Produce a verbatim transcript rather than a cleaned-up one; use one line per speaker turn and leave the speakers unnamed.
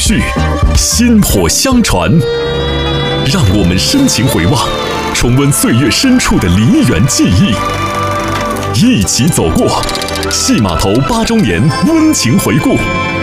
续，薪火相传。让我们深情回望，重温岁月深处的梨园记忆，一起走过戏码头八周年温情回顾。